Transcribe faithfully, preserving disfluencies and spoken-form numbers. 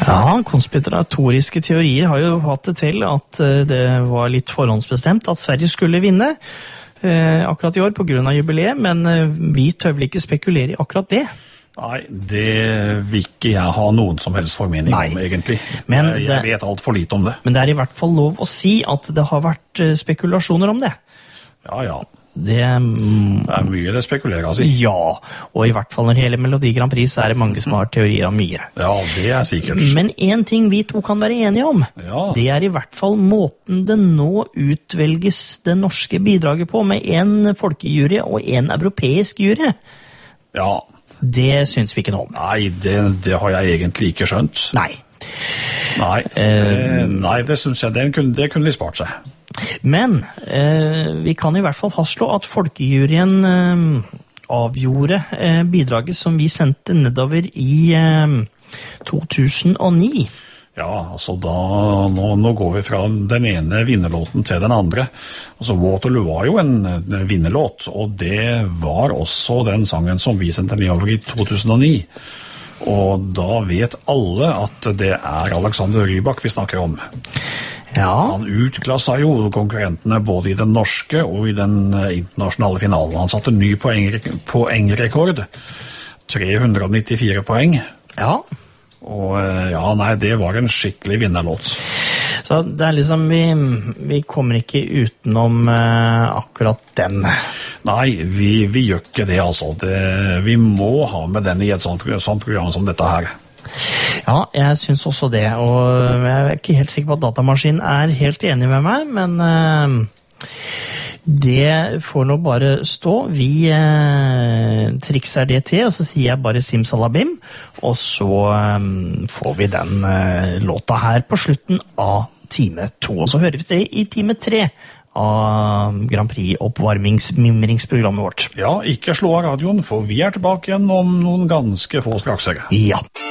Ja, konspiratoriske teorier har jo hatt det til at det var litt forhåndsbestemt at Sverige skulle vinne eh, akkurat i år på grunn av jubileet, men vi tør vel ikke spekulere i akkurat det. Nei, det vil ikke jeg ha noen som helst formening Nei. om, egentlig. Men jeg, det, jeg vet alt for lite om det. Men det er i hvert fall lov å si at det har vært spekulasjoner om det. Ja, ja. Det, mm, det er mye det spekulerer, altså. Ja, og i hvert fall når det gjelder Melodi Grand Prix, så er det mange som har teorier om mye. Ja, det er sikkert. Men en ting vi to kan være enige om, ja. det er i hvert fall måten det nå utvelges det norske bidraget på, med en folkejury og en europeisk jury. Ja. Det syns vi ikke noe om. Nei, det, det har jeg egentlig ikke skjønt. Nei. Nei, det, nei, det synes jeg, det kunne, det kunne de spart seg. Men eh, vi kan i hvert fall fastslå at folkejuryen eh, avgjorde eh, bidraget som vi sendte nedover i eh, to tusen og ni. Ja, altså da, nå, nå går vi fra den ene vinnerlåten til den andre. Altså Waterloo var jo en, en vinnerlåt, og det var også den sangen som vi sendte nedover i to tusen og ni. Og da vet alle at det er Alexander Rybak vi snakker om. Ja. Han utklassa jo konkurrentene både i den norske og i den internasjonale finalen. Han satte ny poeng, poengrekord. tre hundre nittifire poeng. Ja. Og ja, nei, det var en skikkelig vinnerlåt. Så det er liksom, vi, vi kommer ikke utenom eh, akkurat den. Nei, vi, vi gjør ikke det, altså. Det, vi må ha med den i et sånt, sånt program som dette her. Ja, jeg synes også det, og jeg er ikke helt sikker på at datamaskinen er helt enig med meg, men eh, det får nå bare stå. Vi eh, trikser det til, og så sier jeg bare simsalabim, og så eh, får vi den eh, låta her på slutten av time to, og så hører vi det i time tre av Grand Prix-oppvarmingsmimringsprogrammet vårt. Ja, ikke slå av radioen, for vi er tilbake igjen om noen ganske få straks. Ja.